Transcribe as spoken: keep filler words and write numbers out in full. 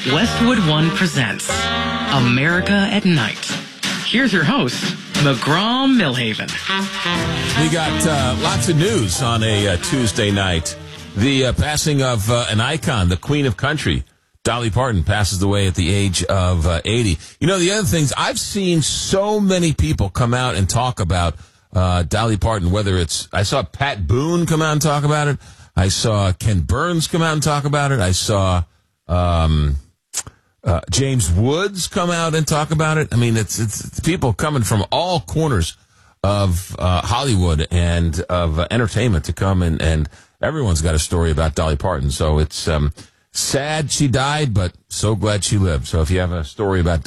Westwood One presents America at Night. Here's your host, McGraw Millhaven. We got uh, lots of news on a uh, Tuesday night. The uh, passing of uh, an icon, the Queen of Country, Dolly Parton, passes away at the age of uh, eighty. You know, the other things, I've seen so many people come out and talk about uh, Dolly Parton, whether it's, I saw Pat Boone come out and talk about it. I saw Ken Burns come out and talk about it. I saw um, uh, James Woods come out and talk about it. I mean, it's, it's, it's people coming from all corners of uh, Hollywood and of uh, entertainment to come, and, and everyone's got a story about Dolly Parton. So it's um, sad she died, but so glad she lived. So if you have a story about